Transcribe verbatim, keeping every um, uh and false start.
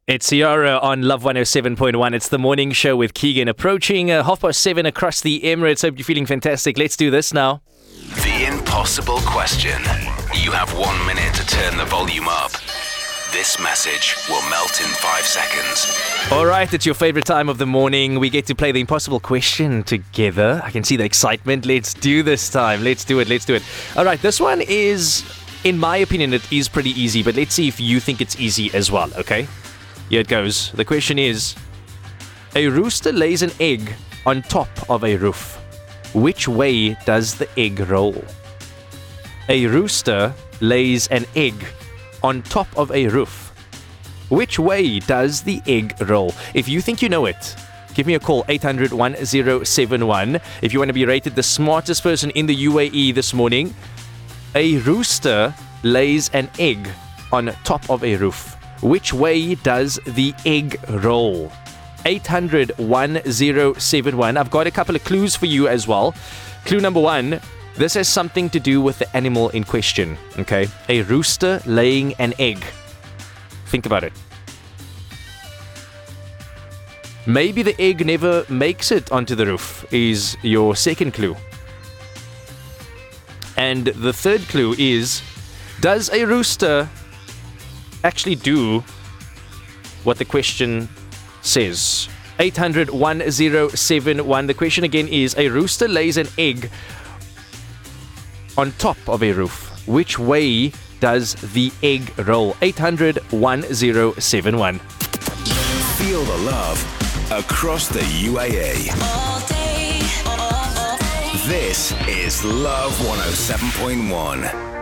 It's Ciara on Love one oh seven point one. It's the morning show with Keegan, approaching uh, half past seven across the Emirates. Hope you're feeling fantastic. Let's do this now. The impossible question. You have one minute to turn the volume up. This message will melt in five seconds. All right, it's your favorite time of the morning. We get to play the impossible question together. I can see the excitement. Let's do this time. Let's do it. Let's do it. All right, this one is, in my opinion, it is pretty easy, but let's see if you think it's easy as well, okay? Here it goes. The question is, a rooster lays an egg on top of a roof. Which way does the egg roll? A rooster lays an egg on top of a roof. Which way does the egg roll? If you think you know it, give me a call, eight hundred, one oh seven one. If you want to be rated the smartest person in the U A E this morning, a rooster lays an egg on top of a roof. Which way does the egg roll? eight hundred, one oh seven one. I've got a couple of clues for you as well. Clue number one, this has something to do with the animal in question, okay? A rooster laying an egg. Think about it. Maybe the egg never makes it onto the roof is your second clue. And the third clue is, does a rooster actually do what the question says? eight hundred, one oh seven one. The question again is, a rooster lays an egg on top of a roof. Which way does the egg roll? eight hundred, one oh seven one. Feel the love across the U A E. All day, all day. This is Love one oh seven point one.